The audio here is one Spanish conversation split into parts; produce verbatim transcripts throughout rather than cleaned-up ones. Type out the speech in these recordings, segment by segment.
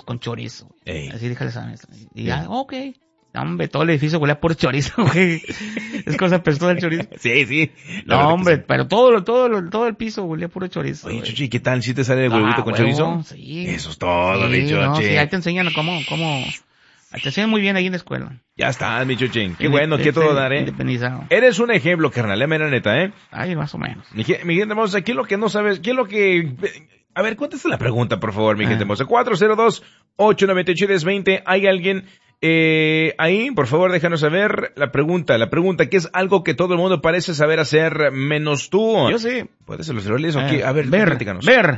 con chorizo. Ey. Así déjale esa mesa. Y ya, ok. Hombre, todo el edificio huele a puro chorizo, güey. Es cosa apestosa el chorizo. Sí, sí. La No, verdad hombre, que sí. pero todo, todo, todo el piso huele a puro chorizo. Oye, güey. Chuchi, ¿qué tal? ¿Sí te sale el huevito Ah, con huevo, chorizo? Sí. Eso es todo, mi Sí, Chuchi. no, sí, ahí te enseñan cómo, cómo, te enseñan muy bien ahí en la escuela. Ya está, mi Chuchi. Qué Inde- bueno, qué este, todo dar, ¿eh? Independizado. Eres un ejemplo, carnal, eh, mera neta, ¿eh? Ay, más o menos. Mi, gen- mi gente hermosa, ¿qué es lo que no sabes? ¿Qué es lo que...? A ver, cuéntese la pregunta, por favor, mi Ah. gente hermosa. cuatro cero dos, ocho nueve ocho, uno cero dos cero. ¿Hay alguien eh, ahí? Por favor, déjanos saber la pregunta. La pregunta, ¿qué es algo que todo el mundo parece saber hacer menos tú? Yo sí. ¿Puedes ser los cereales o Eh, qué? A ver, ver, platícanos. ver.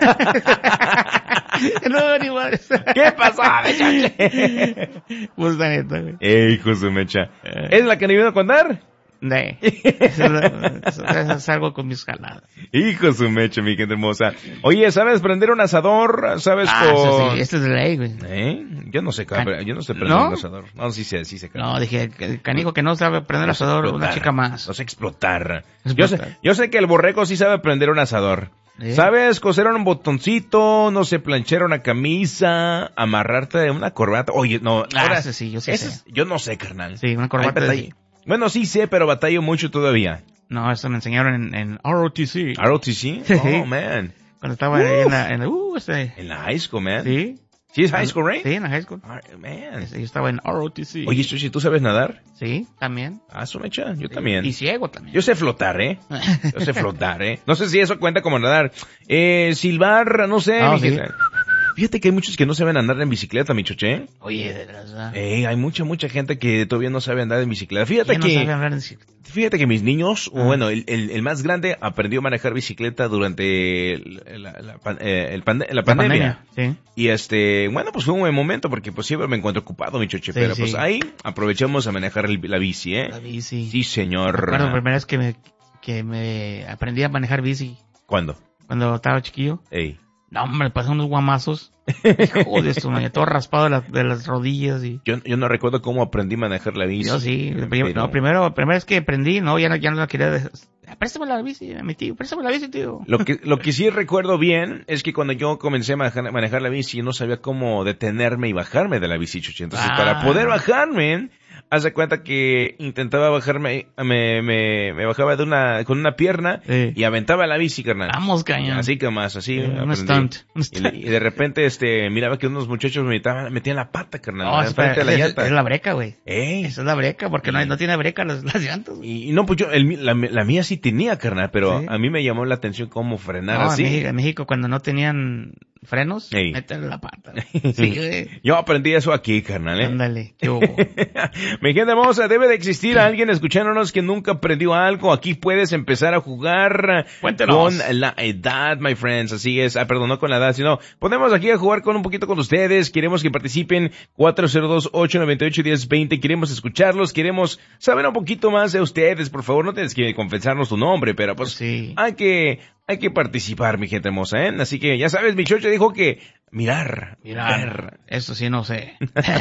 No, ni madres. ¿Qué pasó, Mecha? Pues la neta, güey. Ey, hijo de su mecha. Eh. ¿Es la que me vino a contar? Nee. Eso, eso- eso es algo con mis jaladas. Hijo de su mecha, mi gente hermosa. Oye, ¿sabes prender un asador? ¿Sabes Ah, con...? eso sí, esto es de ley, güey. ¿Eh? Yo no sé, cabra, yo no sé prender ¿No? un asador. No, sí sé, sí sé. No, dije, el canijo que no sabe prender el No sé asador, una explotar, chica más. No sé explotar. Explotar. Yo sé, yo sé que el borrego sí sabe prender un asador. ¿Eh? ¿Sabes coser un botoncito? No sé, planchar una camisa, amarrarte una corbata. Oye, no. Ah, ahora, ese sí, yo sí ese sé. es- yo no sé, carnal. Sí, una corbata Ay, de- batalla- Bueno, sí sé, pero batallo mucho todavía. No, eso me enseñaron en, en R O T C. ¿R O T C? Sí. Oh, man. Cuando estaba ahí en la, en la, uh, este. En la high school, man. Sí. ¿Sí es high school, right? Sí, en la high school. Ah, man. Este, Yo estaba en R O T C. Oye, Chuchi, ¿tú sabes nadar? Sí, también. Ah, su mecha, yo también. Y ciego también. Yo sé flotar, ¿eh? Yo sé flotar, ¿eh? No sé si eso cuenta como nadar. Eh, silbar, no sé. No, mi sí. gente. Fíjate que hay muchos que no saben andar en bicicleta, mi choche. Oye, de verdad. Eh, hay mucha, mucha gente que todavía no sabe andar en bicicleta. Fíjate ¿Quién no que, sabe hablar en sí? fíjate que mis niños, o Ah. bueno, el, el, el más grande aprendió a manejar bicicleta durante el- la, la pan- eh, el pande- la La pandemia. pandemia. Sí. Y este, bueno, pues fue un buen momento porque pues siempre me encuentro ocupado, mi choche. Sí, pero sí. pues ahí aprovechamos a manejar el- la bici, ¿eh? La bici. Sí, señor. Recuerdo la primera vez que me, que me aprendí a manejar bici. ¿Cuándo? Cuando estaba chiquillo. Ey. No, hombre, me pasé unos guamazos. Joder, esto, man, todo raspado de, la- de las rodillas y... Yo, yo no recuerdo cómo aprendí a manejar la bici. Yo sí, prim- pero- no, primero, primera vez que aprendí, no, ya no, ya no la quería dejar. Préstame la bici, a mi tío, préstame la bici, tío. Lo que, lo que sí recuerdo bien es que cuando yo comencé a manejar, manejar la bici, no sabía cómo detenerme y bajarme de la bici, Chuchi. Entonces, Ah. para poder bajarme, haz de cuenta que intentaba bajarme, me, me, me bajaba de una, con una pierna Sí. y aventaba la bici, carnal. Vamos, cañón. Así que más, así. Sí, un aprendí. stunt, un Y, stunt. y de repente, este, miraba que unos muchachos me metían, metían la pata, carnal. No, enfrente espera, de la es, llanta. es la breca, güey. Ey. Esa es la breca, porque no, hay- no tiene breca las, las llantas. güey. Y, y no, pues yo, el, mi- la, la mía sí tenía, carnal, pero Sí. a mí me llamó la atención cómo frenar No, en así. México, en México, cuando no tenían frenos, Ey. métele la pata. Sí, güey. Yo aprendí eso aquí, carnal, ¿eh? Ándale, qué hubo. Mi gente hermosa, debe de existir alguien escuchándonos que nunca aprendió algo. Aquí puedes empezar a jugar Cuéntenos. con la edad, my friends. Así es. Ah, perdón, no con la edad, sino ponemos aquí a jugar con un poquito con ustedes. Queremos que participen cuatro cero dos, ocho nueve ocho, uno cero dos cero. Queremos escucharlos. Queremos saber un poquito más de ustedes, por favor. No tienes que confesarnos tu nombre, pero pues Sí. hay que, hay que participar, mi gente hermosa, ¿eh? Así que ya sabes, mi chocho dijo que mirar, Mirar, eso sí no sé.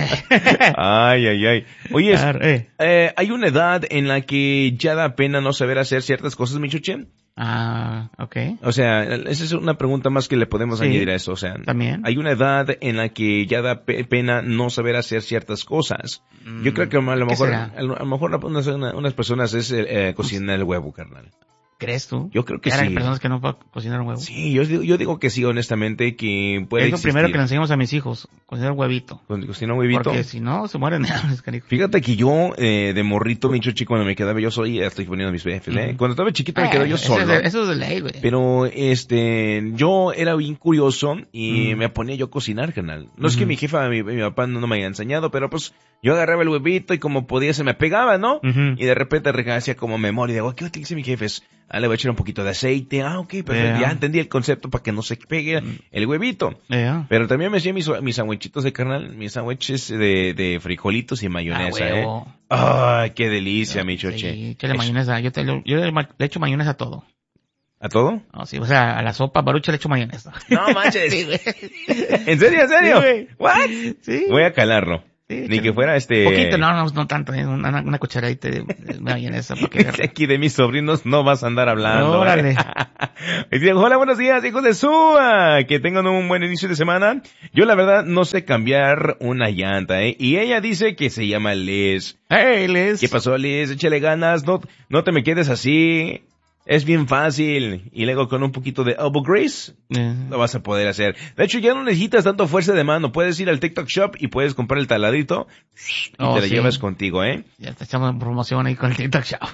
Ay, ay, ay. Oye, es- Mirar, eh. eh, ¿hay una edad en la que ya da pena no saber hacer ciertas cosas, mi choche? Ah, ok. O sea, esa es una pregunta más que le podemos Sí, añadir a eso. O sea, también. hay una edad en la que ya da pe- pena no saber hacer ciertas cosas. Yo Mm, creo que a lo ¿qué mejor, será? a lo a lo mejor unas, una- unas personas es eh, eh, cocinar el huevo, carnal. ¿Crees tú? Yo creo que Ahora sí. Hay personas que no pueden cocinar un huevo. Sí, yo, digo- yo digo que sí, honestamente, que puede es lo existir. primero que le enseñamos a mis hijos, cocinar huevito. Con- Cocinar un huevito. Porque si no, se mueren de hambre, canijo. Fíjate que yo, eh, de morrito, mi chochi, cuando me quedaba yo solo, ya estoy poniendo mis befes, ¿eh? Ujú. Cuando estaba chiquito me quedaba yo Eh, eso solo. es de- Eso es de ley, güey. Pero, este, yo era bien curioso y Mm. me ponía yo a cocinar, carnal. No es que Ujú. mi jefa, mi, mi papá no, no me haya enseñado, pero pues yo agarraba el huevito y como podía se me pegaba, ¿no? Ujú. Y de repente hacía como memoria y digo, ¿qué utiliza mi jefe? Ah, le voy a echar un poquito de aceite. Ah, ok, perfecto. Yeah. Ya entendí el concepto para que no se pegue Mm. el huevito. Ya. Pero también me hacía mis, mis sandwichitos de carnal, mis sandwiches de, de frijolitos y mayonesa, Ah, ¿eh? huevo. Ay, qué delicia, mi choche. Sí, échale Es- mayonesa. Yo, te, lo- yo le, ma- le echo mayonesa a todo. ¿A todo? No, sí, o sea, a la sopa barucha le echo mayonesa. No manches. Sí, güey. ¿En serio, en serio? Sí, güey. ¿What? Sí. Voy a calarlo. Sí, Ni échale. que fuera este... Poquito, no, no, no tanto, ¿eh? una, una cucharadita de, de mayonesa. Porque... Aquí de mis sobrinos no vas a andar hablando. Órale. ¿Eh? Y dicen, hola, buenos días, hijos de Sua. Que tengan un buen inicio de semana. Yo la verdad no sé cambiar una llanta, ¿eh? Y ella dice que se llama Liz. Hey, Liz. ¿Qué pasó, Liz? Échale ganas, no, no te me quedes así. Es bien fácil. Y luego con un poquito de elbow grease, Eh. lo vas a poder hacer. De hecho, ya no necesitas tanto fuerza de mano. Puedes ir al TikTok Shop y puedes comprar el taladrito y Oh, te lo sí. llevas contigo, ¿eh? Ya te echamos promoción ahí con el TikTok Show.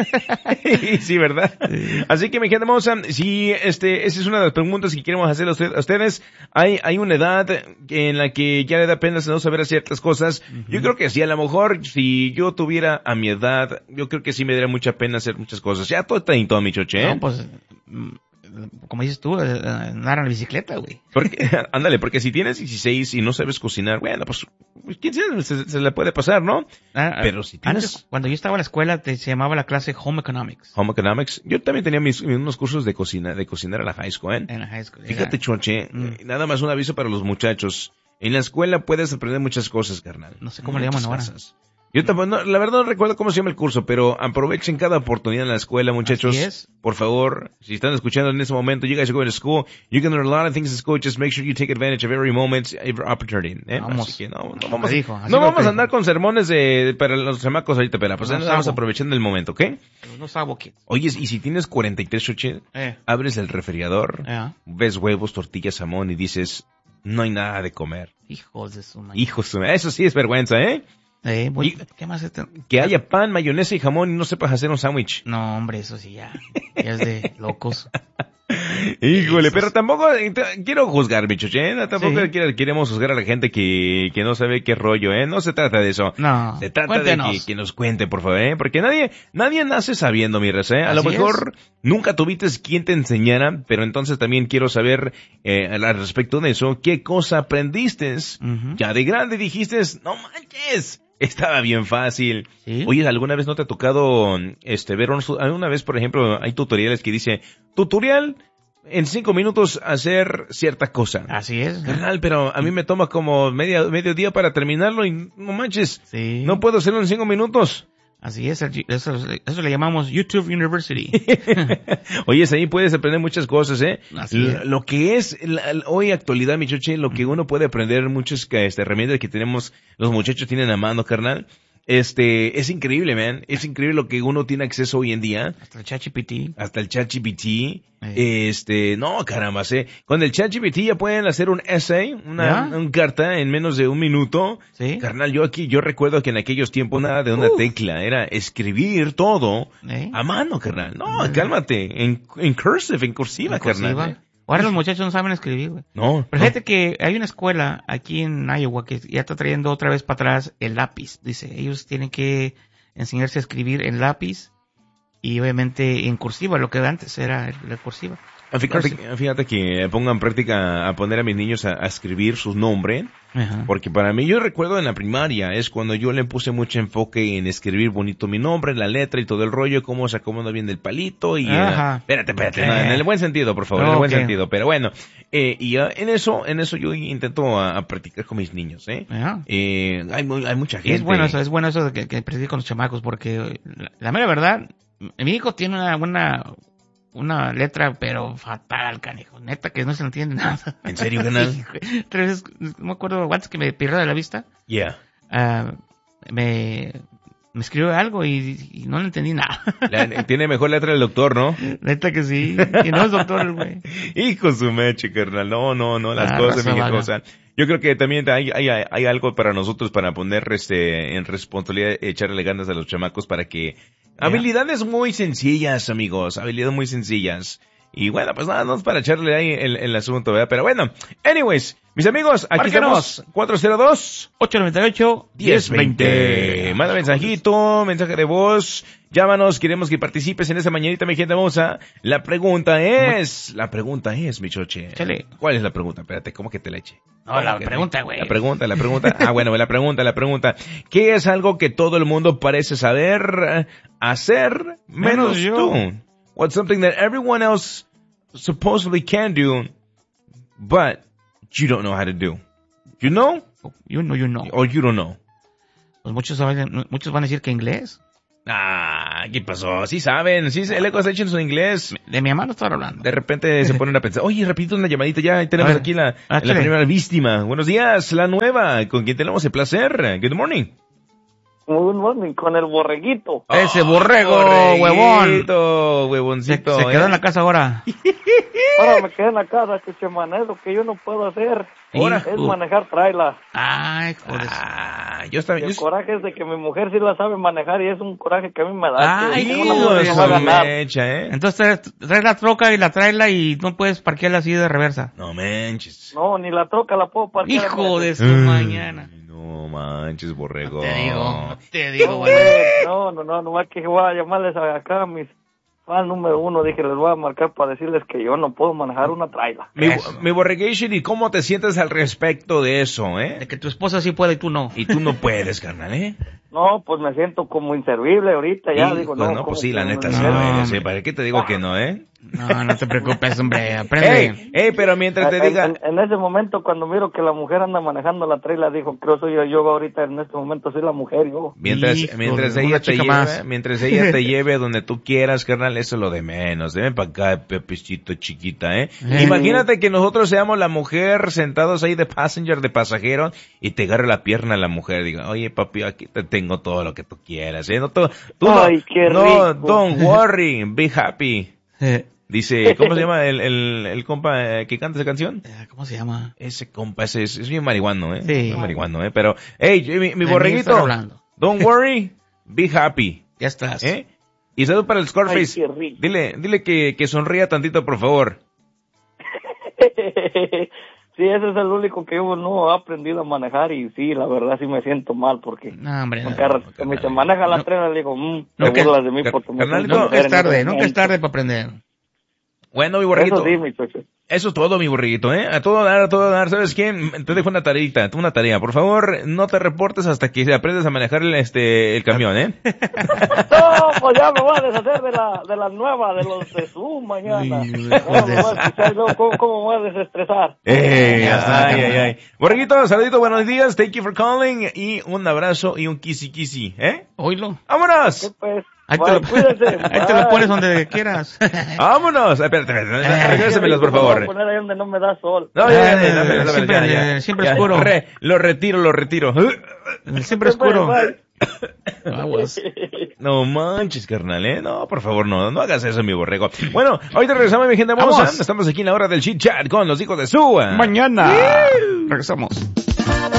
Sí, ¿verdad? Sí. Así que, mi gente hermosa, si este, esa es una de las preguntas que queremos hacer a, usted- a ustedes. Hay, hay una edad en la que ya le da pena no saber ciertas cosas. Uh-huh. Yo creo que sí, a lo mejor, si yo tuviera a mi edad, yo creo que sí me daría mucha pena hacer muchas cosas. Ya todo está en todo, mi choche, ¿eh? No, pues, como dices tú, eh, andar en la bicicleta, güey. Porque, ándale, porque si tienes dieciséis y no sabes cocinar, bueno, pues, quién sabe, se, se le puede pasar, ¿no? Ah, Pero si tienes... Antes, cuando yo estaba en la escuela, te, se llamaba la clase Home Economics. Home Economics. Yo también tenía mis, unos cursos de cocina, de cocinar en la high school, ¿eh? En la high school. Fíjate, Era, Choche, Mm. nada más un aviso para los muchachos. En la escuela puedes aprender muchas cosas, carnal. no sé cómo le llaman ahora. Cosas. Yo tampoco, no, la verdad no recuerdo cómo se llama el curso, pero aprovechen cada oportunidad en la escuela, muchachos. Así es. Por favor, si están escuchando en ese momento, you guys are going to school, you can learn a lot of things in school, just make sure you take advantage of every moment, every opportunity. ¿eh? Vamos. Así que no, no Como vamos, dijo, así no lo vamos que a andar dijo. con sermones de, para los chamacos ahorita, pero pues No no, vamos sabo. aprovechando el momento, ¿ok? No sabo kids. Oye, y si tienes cuarenta y tres, Choche, Eh, abres el refrigerador, eh, ves huevos, tortillas, jamón y dices, no hay nada de comer. hijos de su madre. Hijos, eso sí es vergüenza, ¿eh? Eh, voy- Y- ¿Qué más? Este? Que haya pan, mayonesa y jamón y no sepas hacer un sándwich. No, hombre, eso sí ya, ya es de locos. Híjole, Esos. pero tampoco eh, te- quiero juzgar, bicho, ¿eh? Tampoco Sí. quiere- queremos juzgar a la gente que, que no sabe qué rollo, ¿eh? No se trata de eso. No, Se trata cuéntenos. de que, que nos cuente, por favor, ¿eh? Porque nadie, nadie nace sabiendo, mi raza, ¿eh? A lo Así mejor nunca tuviste quien te enseñara, pero entonces también quiero saber, eh, al respecto de eso, qué cosa aprendiste. Ujú. Ya de grande dijiste, no manches, estaba bien fácil. Sí. Oye, ¿alguna vez no te ha tocado, este, ver un- alguna vez, por ejemplo, hay tutoriales que dice, tutorial en cinco minutos hacer cierta cosa? Así es. Carnal, pero a mí me toma como media, medio día para terminarlo y no manches, Sí. no puedo hacerlo en cinco minutos. Así es, el- eso, eso le llamamos YouTube University. Oye, ahí puedes aprender muchas cosas, ¿eh? Así L- es. Lo que es la- la- hoy actualidad, mi choche, lo que uno puede aprender, muchas que, este, herramientas que tenemos, los muchachos tienen a mano, carnal. Este, es increíble, man. Es increíble lo que uno tiene acceso hoy en día. Hasta el ChatGPT. Hasta el ChatGPT. Eh. Este, no, caramba, ¿eh? Con el ChatGPT ya pueden hacer un essay, una, ¿Ya? una carta en menos de un minuto. Sí. Carnal, yo aquí, yo recuerdo que en aquellos tiempos nada de una Uh. tecla, era escribir todo ¿Eh? a mano, carnal. No, Mm. cálmate, en, en cursive, en cursiva, En cursiva. carnal. ¿eh? Ahora los muchachos no saben escribir, güey. No, Pero no. fíjate que hay una escuela aquí en Iowa que ya está trayendo otra vez para atrás el lápiz. Dice, ellos tienen que enseñarse a escribir en lápiz y obviamente en cursiva, lo que antes era la cursiva. Fíjate, fíjate que pongo en práctica a poner a mis niños a, a escribir su nombre, Ajá. porque para mí, yo recuerdo en la primaria, es cuando yo le puse mucho enfoque en escribir bonito mi nombre, la letra y todo el rollo, cómo se acomoda bien el palito y... Ajá. eh, espérate, espérate, no, Eh. en el buen sentido, por favor, en el buen Ok. sentido, pero bueno, eh, y ah, en eso, en eso yo intento a, a practicar con mis niños, ¿eh? Ajá. Eh, hay, mu- hay mucha Y gente. es bueno eso, es bueno eso de que, que practique con los chamacos porque la, la mera verdad, mi hijo tiene una buena, una letra pero fatal, canijo. Neta que no se le entiende nada. ¿En serio, canal? Sí, güey. Tres veces, no me acuerdo, antes que me perdiera de la vista, Yeah. ah, me, me escribió algo y, y no le entendí nada. La- tiene mejor letra el doctor, ¿no? Neta que sí. Y no es doctor el güey. Hijo su meche, carnal. No, no, no, las Ah, cosas, raza mi viejo, vaga. o sea, yo creo que también hay, hay, hay algo para nosotros para poner este, en responsabilidad, echarle ganas a los chamacos para que... Habilidades muy sencillas, amigos, habilidades muy sencillas. Y bueno, pues nada, no es para echarle ahí el, el asunto, ¿verdad? Pero bueno, anyways, mis amigos, aquí Márquenos. estamos, cuatro cero dos, ocho nueve ocho, diez diez veinte. veinte. Manda mensajito, mensaje de voz, llámanos, queremos que participes en esa mañanita, mi gente hermosa. La pregunta es, la pregunta es, mi choche. Échale. ¿Cuál es la pregunta? Espérate, ¿cómo que te la eche? No, la ¿Cómo que pregunta, te- güey. La pregunta, la pregunta. Ah, bueno, la pregunta, la pregunta. ¿Qué es algo que todo el mundo parece saber eh, hacer menos, Menos yo. tú? What's something that everyone else supposedly can do, but you don't know how to do? You know? You know, you know. O you don't know. Pues muchos saben, muchos van a decir que inglés. Ah, ¿qué pasó? Sí saben, sí, el eco está hecho en su inglés. De mi hermano estaba hablando. De repente se ponen a pensar, oye, repito una llamadita ya, ahí tenemos ver, aquí la, ah, la primera víctima. Buenos días, la nueva, con quien tenemos el placer. Good morning. Good morning, con el borreguito. Ese borrego, Borreguito, huevón. huevoncito. Se, se quedó ¿eh? en la casa ahora. Ahora me quedé en la casa, que se maneja, lo que yo no puedo hacer Ahora. es manejar traila. Ay, joder. Ah, yo estaba... Y el Yo... coraje es de que mi mujer sí la sabe manejar y es un coraje que a mí me da. Ay, que hijo una de mujer no su va a ganar. mecha, ¿eh? Entonces traes, traes la troca y la traila y no puedes parquearla así de reversa. No manches. No, ni la troca la puedo parquear. Hijo de su Ay, mañana. No manches, borrego. Te digo, te digo, No, bueno. no, no, no, nomás que voy a llamarles a- acá a mis fan número uno. Dije, les voy a marcar para decirles que yo no puedo manejar una traila. Mi, Eso. mi borregation, ¿y cómo te sientes al respecto de eso, De eh? que tu esposa sí puede y tú no. Y tú no puedes, carnal, ¿eh? No, pues me siento como inservible ahorita ya. Hijo, digo, no, no, pues como sí, la que neta, me- sí No, lo eres, hombre. ¿eh? ¿Para qué te digo que no, eh? No, no te preocupes, hombre, aprende. Ey, ey, pero mientras te En, diga... en- en ese momento, cuando miro que la mujer anda manejando la traila, dijo, creo soy yo, yo ahorita en este momento soy la mujer, yo. Mientras, Hijo mientras de ella una te chica lleve, más. mientras ella te lleve a donde tú quieras, carnal, eso es lo de menos. Deme para acá, pepecito chiquita, ¿eh? Eh. Imagínate que nosotros seamos la mujer sentados ahí de passenger, de pasajero, y te agarre la pierna la mujer, diga, oye papi, aquí te tengo todo lo que tú quieras, ¿eh? No, tú, tú no- Ay, qué no, rico. don't worry, be happy. Eh, Dice, ¿cómo se llama el, el, el compa eh, que canta esa canción? eh, ¿Cómo se llama? Ese compa, ese es, es bien marihuano, ¿eh? Sí. Bien marihuano, ¿eh? Pero, hey, mi, mi mí borreguito, están hablando. don't worry, be happy. Ya estás. ¿Eh? Y salud para el Scarface. Ay, qué rico. Dile, dile que, que sonría tantito, por favor. Sí, ese es el único que yo no he aprendido a manejar y sí, la verdad sí me siento mal porque No, hombre, no. cada rato que me se maneja la traila le digo, mmm, No, te que- burlas de mí car- porque me carnalito, siento Nunca es mujer en tarde, ese nunca es momento. tarde para aprender. Bueno, mi borreguito. Eso sí, mi chocho. Eso es todo, mi borreguito, ¿eh? A todo dar, a todo dar. ¿Sabes quién? Te dejo una tareita, una tarea. Por favor, no te reportes hasta que aprendas a manejar el, este, el camión, ¿eh? No, pues ya me voy a deshacer de la, de la nueva, de los de Zoom mañana. Uy, Ya me voy a escuchar yo cómo, cómo me voy a desestresar. ¡Ey! Ya está, Ay, ay, carnal. ay. Borreguito, saludito, buenos días. Thank you for calling. Y un abrazo y un kisi kisi, ¿eh? Oílo. ¡Vámonos! Pues, Ahí te, bye, lo, cuídense. ahí te lo Bye. pones donde quieras. ¡Vámonos! Espérate, espérate, Eh, regrésamelos, por Me voy favor. a poner ahí donde no me da sol. No, ya, ya, ya, Eh, dámelo, dámelo, siempre- ya, ya. siempre Ya, oscuro. re- lo retiro, lo retiro. Siempre oscuro. Bye. Aguas. No manches, carnal, ¿eh? No, por favor, no, no hagas eso, mi borrego. Bueno, ahorita regresamos, mi gente hermosa. Vamos. Estamos aquí en la hora del chit chat con los hijos de Sua. Mañana. Regresamos.